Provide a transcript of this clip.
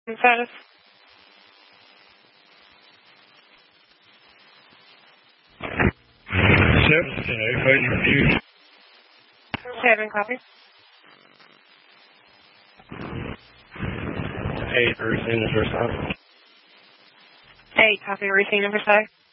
Status? Fighting review. 7, copy. 8, Earth in the first off. 8, copy. Receive number 5.